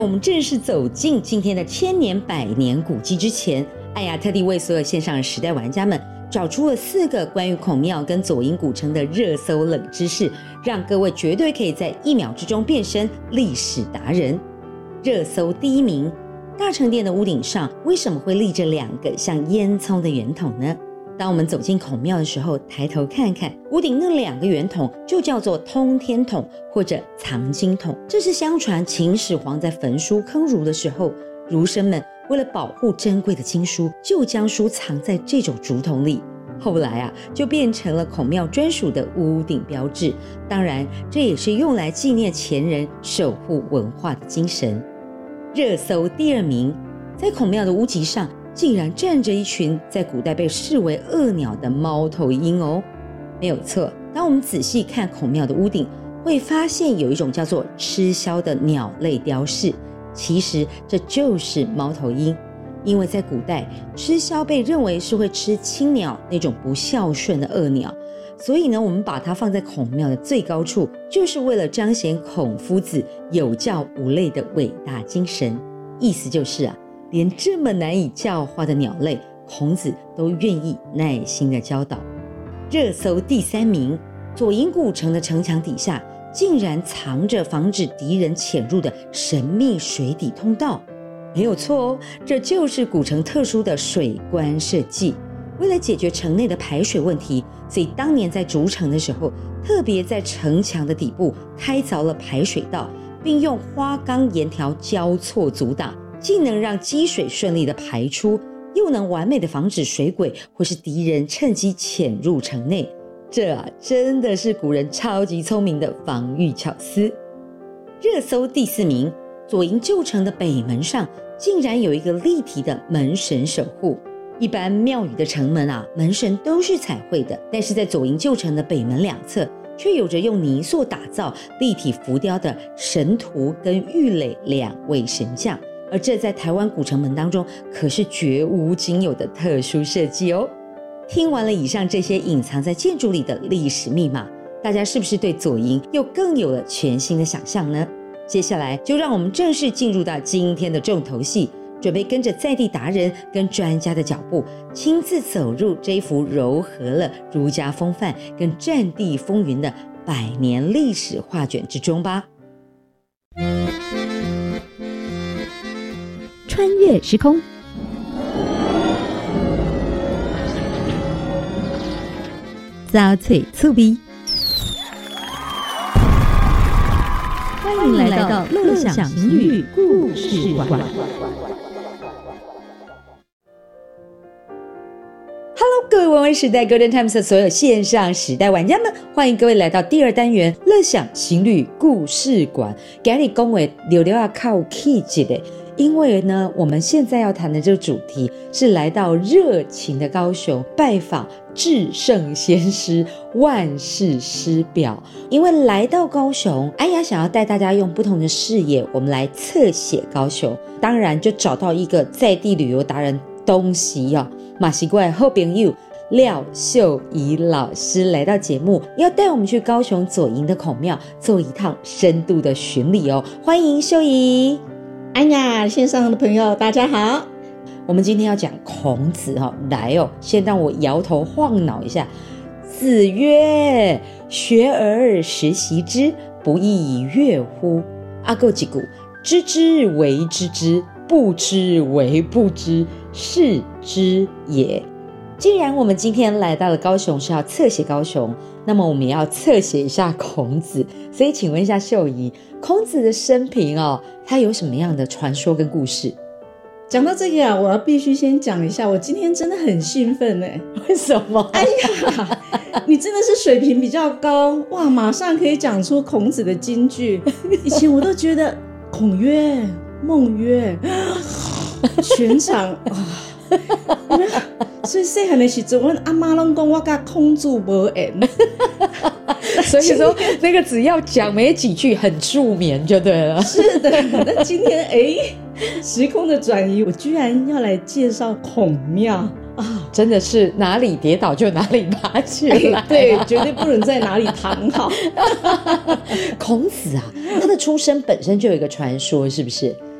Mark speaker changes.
Speaker 1: 我们正式走进今天的千年百年古迹之前，艾雅特地为所有线上的时代玩家们找出了4个关于孔庙跟左营古城的热搜冷知识，让各位绝对可以在1秒之中变身历史达人。热搜第1名，大成殿的屋顶上为什么会立着2个像烟囱的圆筒呢？当我们走进孔庙的时候，抬头看看屋顶那2个圆筒，就叫做通天筒或者藏经筒。这是相传秦始皇在焚书坑儒的时候，儒生们为了保护珍贵的经书，就将书藏在这种竹筒里。后来就变成了孔庙专属的屋顶标志。当然，这也是用来纪念前人守护文化的精神。热搜第2名，在孔庙的屋脊上竟然站着一群在古代被视为恶鸟的猫头鹰哦。没有错，当我们仔细看孔庙的屋顶，会发现有一种叫做鸱枭的鸟类雕饰，其实这就是猫头鹰。因为在古代，鸱枭被认为是会吃青鸟那种不孝顺的恶鸟，所以呢，我们把它放在孔庙的最高处，就是为了彰显孔夫子有教无类的伟大精神。意思就是连这么难以教化的鸟类，孔子都愿意耐心的教导。热搜第3名，左营古城的城墙底下竟然藏着防止敌人潜入的神秘水底通道。没有错哦，这就是古城特殊的水关设计。为了解决城内的排水问题，所以当年在筑城的时候，特别在城墙的底部开凿了排水道，并用花岗岩条交错阻挡，既能让积水顺利的排出，又能完美的防止水鬼或是敌人趁机潜入城内。这真的是古人超级聪明的防御巧思。热搜第4名，左营旧城的北门上竟然有一个立体的门神守护。一般庙宇的城门门神都是彩绘的，但是在左营旧城的北门2侧却有着用泥塑打造立体浮雕的神荼跟玉垒2位神将，而这在台湾古城门当中可是绝无仅有的特殊设计哦。听完了以上这些隐藏在建筑里的历史密码，大家是不是对左营又更有了全新的想象呢？接下来就让我们正式进入到今天的重头戏，准备跟着在地达人跟专家的脚步，亲自走入这一幅糅合了儒家风范跟战地风云的100年历史画卷之中吧。
Speaker 2: 穿越时空，杂脆粗逼，欢迎来到乐享情侣故事馆。
Speaker 1: Hello， 各位玩玩时代 Golden Times 的所有线上时代玩家们，欢迎各位来到第2单元乐享情侣故事馆。今天讲的聊聊靠气质的，因为呢，我们现在要谈的这个主题是来到热情的高雄，拜访至圣先师万世师表。因为来到高雄，艾雅想要带大家用不同的视野，我们来侧写高雄。当然就找到一个在地旅游达人东西马西怪好朋友廖秀仪老师来到节目，要带我们去高雄左营的孔庙做一趟深度的巡礼哦。欢迎秀仪。
Speaker 3: 哎呀，线上的朋友大家好。
Speaker 1: 我们今天要讲孔子来先让我摇头晃脑一下。子曰：学而时习之，不亦说乎？还有一句，知之为知之，不知为不知，是知也。既然我们今天来到了高雄，是要侧写高雄，那么我们也要侧写一下孔子。所以请问一下秀仪，孔子的生平他有什么样的传说跟故事？
Speaker 3: 讲到这个我要必须先讲一下，我今天真的很兴奋
Speaker 1: 为什么？
Speaker 3: 哎呀，你真的是水平比较高哇，马上可以讲出孔子的金句。以前我都觉得孔曰孟曰全场所以细汉的时候，我阿妈拢讲我跟孔子无缘。
Speaker 1: 所以说那个只要讲没几句很助眠就对了。
Speaker 3: 是的，那今天时空的转移，我居然要来介绍孔庙。 啊，
Speaker 1: 真的是哪里跌倒就哪里爬起来、
Speaker 3: 对，绝对不能在哪里躺好。
Speaker 1: 孔子啊，他的出生本身就有一个传说，是不是？